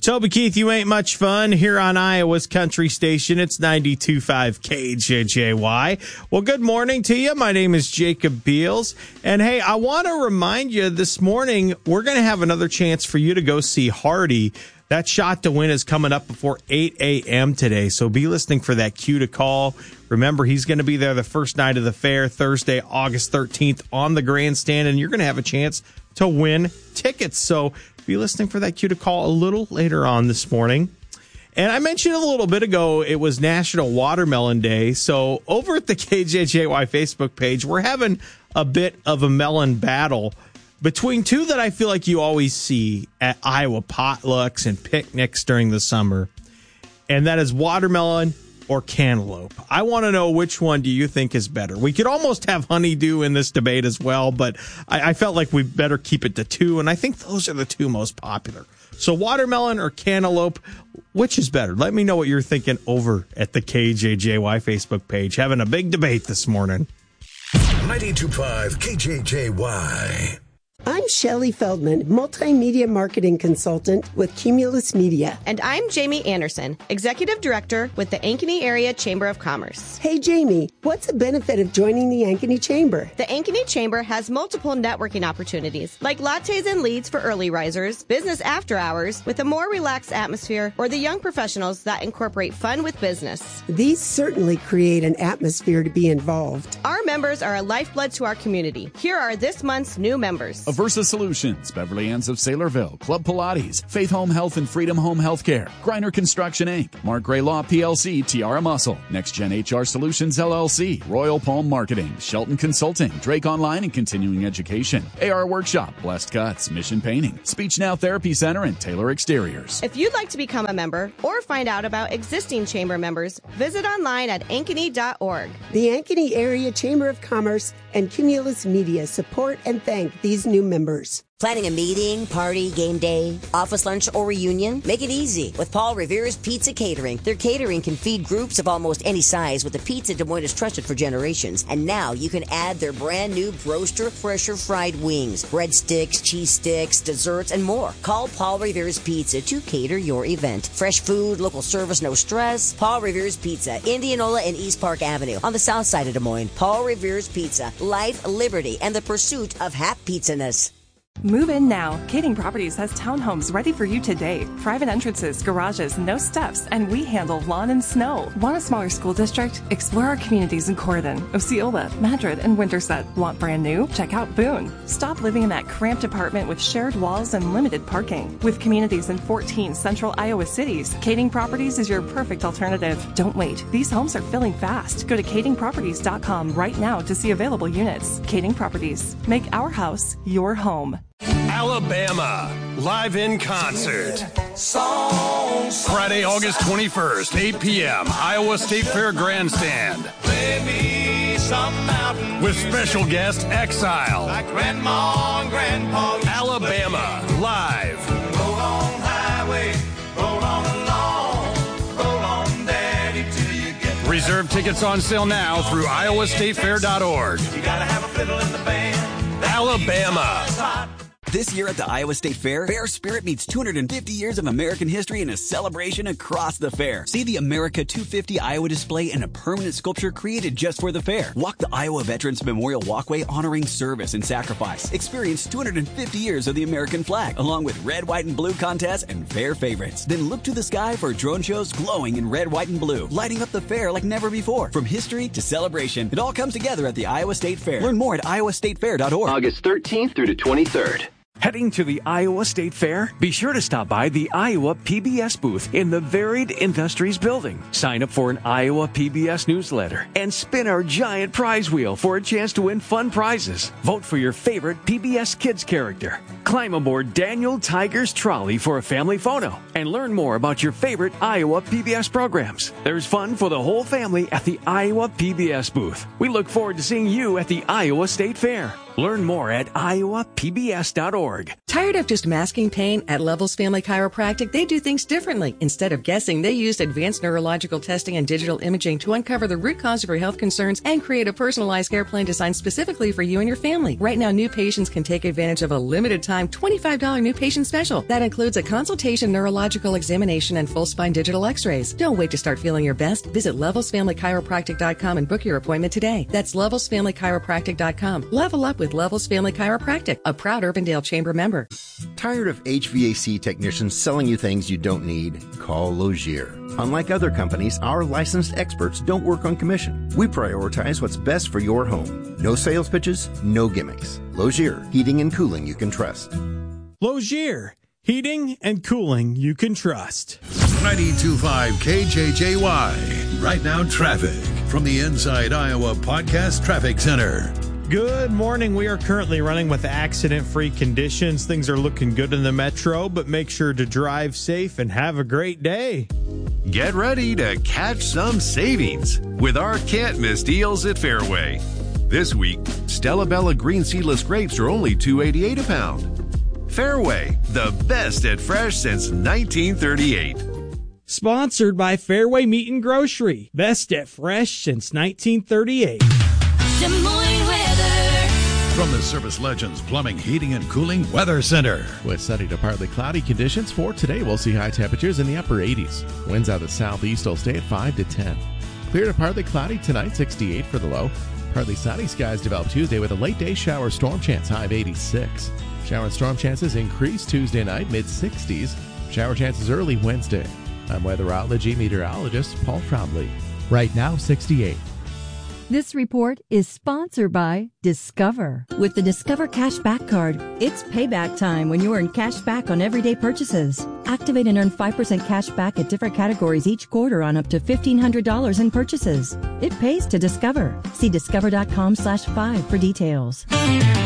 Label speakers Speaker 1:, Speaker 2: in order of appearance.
Speaker 1: Toby Keith, you ain't much fun here on Iowa's Country Station. It's 92.5 KJJY. Well, good morning to you. My name is Jacob Beals. And hey, I want to remind you this morning, we're going to have another chance for you to go see Hardy. That shot to win is coming up before 8 a.m. today. So be listening for that cue to call. Remember, he's going to be there the first night of the fair, Thursday, August 13th on the grandstand. And you're going to have a chance to win tickets. So be listening for that cue to call a little later on this morning. And I mentioned a little bit ago, it was National Watermelon Day. So over at the KJJY Facebook page, we're having a bit of a melon battle between two that I feel like you always see at Iowa potlucks and picnics during the summer. And that is watermelon or cantaloupe. I want to know, which one do you think is better? We could almost have honeydew in this debate as well, but I felt like we better keep it to two, and I think those are the two most popular. So watermelon or cantaloupe, which is better? Let me know what you're thinking over at the KJJY Facebook page. Having a big debate this morning.
Speaker 2: 92.5 KJJY.
Speaker 3: I'm Shelley Feldman, multimedia marketing consultant with Cumulus Media.
Speaker 4: And I'm Jamie Anderson, executive director with the Ankeny Area Chamber of Commerce.
Speaker 3: Hey, Jamie, what's the benefit of joining the Ankeny Chamber?
Speaker 4: The Ankeny Chamber has multiple networking opportunities, like lattes and leads for early risers, business after hours with a more relaxed atmosphere, or the young professionals that incorporate fun with business.
Speaker 3: These certainly create an atmosphere to be involved.
Speaker 4: Our members are a lifeblood to our community. Here are this month's new members.
Speaker 5: Aversa Solutions, Beverly Ann's of Saylorville, Club Pilates, Faith Home Health and Freedom Home Healthcare, Griner Construction Inc., Mark Gray Law PLC, Tiara Muscle, Next Gen HR Solutions LLC, Royal Palm Marketing, Shelton Consulting, Drake Online and Continuing Education, AR Workshop, Blessed Cuts, Mission Painting, Speech Now Therapy Center, and Taylor Exteriors.
Speaker 4: If you'd like to become a member or find out about existing chamber members, visit online at ankeny.org.
Speaker 3: The Ankeny Area Chamber of Commerce and Cumulus Media support and thank these new members.
Speaker 6: Planning a meeting, party, game day, office lunch, or reunion? Make it easy with Paul Revere's Pizza Catering. Their catering can feed groups of almost any size with a pizza Des Moines has trusted for generations. And now you can add their brand new Broaster Fresher fried wings, breadsticks, cheese sticks, desserts, and more. Call Paul Revere's Pizza to cater your event. Fresh food, local service, no stress. Paul Revere's Pizza, Indianola and East Park Avenue on the south side of Des Moines. Paul Revere's Pizza, life, liberty, and the pursuit of hap pizzaness.
Speaker 7: Move in now. Kading Properties has townhomes ready for you today. Private entrances, garages, no steps, and we handle lawn and snow. Want a smaller school district? Explore our communities in Corydon, Osceola, Madrid, and Winterset. Want brand new? Check out Boone. Stop living in that cramped apartment with shared walls and limited parking. With communities in 14 central Iowa cities, Kading Properties is your perfect alternative. Don't wait. These homes are filling fast. Go to kadingproperties.com right now to see available units. Kading Properties. Make our house your home.
Speaker 8: Alabama, live in concert. Friday, August 21st, 8 p.m., Iowa State Fair Grandstand. With special guest Exile. Like Grandma and Grandpa. Alabama, live. Roll on highway, roll on along, roll on daddy till you get. Reserve tickets on sale now through iowastatefair.org. You gotta have a fiddle in the band. Alabama.
Speaker 9: This year at the Iowa State Fair, Fair Spirit meets 250 years of American history in a celebration across the fair. See the America 250 Iowa display and a permanent sculpture created just for the fair. Walk the Iowa Veterans Memorial Walkway honoring service and sacrifice. Experience 250 years of the American flag, along with red, white, and blue contests and fair favorites. Then look to the sky for drone shows glowing in red, white, and blue, lighting up the fair like never before. From history to celebration, it all comes together at the Iowa State Fair. Learn more at iowastatefair.org.
Speaker 10: August 13th through the 23rd.
Speaker 11: Heading to the Iowa State Fair? Be sure to stop by the Iowa PBS booth in the Varied Industries building. Sign up for an Iowa PBS newsletter and spin our giant prize wheel for a chance to win fun prizes. Vote for your favorite PBS Kids character. Climb aboard Daniel Tiger's trolley for a family photo and learn more about your favorite Iowa PBS programs. There's fun for the whole family at the Iowa PBS booth. We look forward to seeing you at the Iowa State Fair. Learn more at iowapbs.org.
Speaker 12: Tired of just masking pain? At Levels Family Chiropractic, they do things differently. Instead of guessing, they used advanced neurological testing and digital imaging to uncover the root cause of your health concerns and create a personalized care plan designed specifically for you and your family. Right now, new patients can take advantage of a limited time $25 new patient special. That includes a consultation, neurological examination, and full spine digital x-rays. Don't wait to start feeling your best. Visit levelsfamilychiropractic.com and book your appointment today. That's levelsfamilychiropractic.com. Level up with Levels Family Chiropractic, a proud Urbandale Chamber member.
Speaker 13: Tired of HVAC technicians selling you things you don't need? Call Logier. Unlike other companies, our licensed experts don't work on commission. We prioritize what's best for your home. No sales pitches, no gimmicks. Logier, heating and cooling you can trust.
Speaker 1: Logier, heating and cooling you can trust.
Speaker 2: 92.5 KJJY. Right now, traffic from the Inside Iowa Podcast Traffic Center.
Speaker 1: Good morning. We are currently running with accident-free conditions. Things are looking good in the metro, but make sure to drive safe and have a great day.
Speaker 8: Get ready to catch some savings with our can't-miss deals at Fairway. This week, Stella Bella green seedless grapes are only $2.88 a pound. Fairway, the best at fresh since 1938.
Speaker 1: Sponsored by Fairway Meat and Grocery. Best at fresh since 1938.
Speaker 14: Des Moines weather.
Speaker 2: From the Service Legends Plumbing, Heating, and Cooling Weather Center.
Speaker 15: With sunny to partly cloudy conditions for today, we'll see high temperatures in the upper 80s. Winds out of the southeast will stay at 5 to 10. Clear to partly cloudy tonight, 68 for the low. Partly sunny skies develop Tuesday with a late day shower storm chance, high of 86. Shower and storm chances increase Tuesday night, mid-60s. Shower chances early Wednesday. I'm Weatherology meteorologist Paul Trombley. Right now, 68.
Speaker 16: This report is sponsored by Discover. With the Discover Cashback Card, it's payback time when you earn cash back on everyday purchases. Activate and earn 5% cash back at different categories each quarter on up to $1,500 in purchases. It pays to Discover. See discover.com/5 for details.